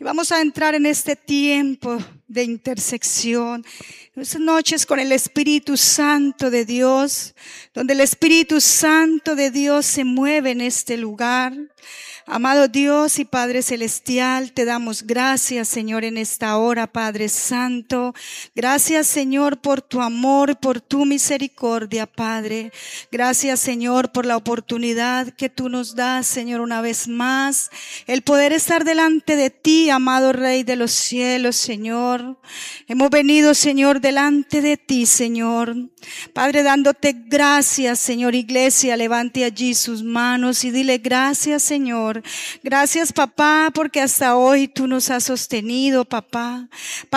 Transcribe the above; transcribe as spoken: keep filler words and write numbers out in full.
Vamos a entrar en este tiempo de intersección, en estas noches con el Espíritu Santo de Dios, donde el Espíritu Santo de Dios se mueve en este lugar. Amado Dios y Padre Celestial, te damos gracias, Señor, en esta hora, Padre Santo. Gracias, Señor, por tu amor, por tu misericordia, Padre. Gracias, Señor, por la oportunidad que tú nos das, Señor, una vez más. El poder estar delante de ti, amado Rey de los cielos, Señor. Hemos venido, Señor, delante de ti, Señor. Padre, dándote gracias, Señor. Iglesia, levante allí sus manos y dile gracias, Señor. Gracias, papá, porque hasta hoy tú nos has sostenido, papá.